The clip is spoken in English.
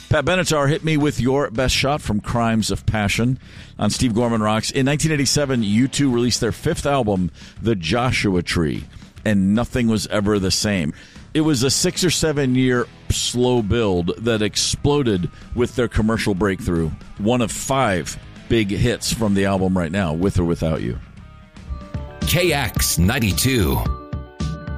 Pat Benatar, hit me with your best shot from Crimes of Passion on Steve Gorman Rocks. In 1987, U2 released their fifth album, The Joshua Tree, and nothing was ever the same. It was a 6 or 7 year slow build that exploded with their commercial breakthrough. One of 5 big hits from the album right now, With or Without You. KX92.